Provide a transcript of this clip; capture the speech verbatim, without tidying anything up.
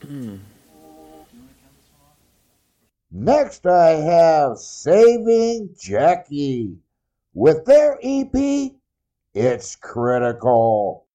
Next, I have Saving Jackie with their E P, It's Critical.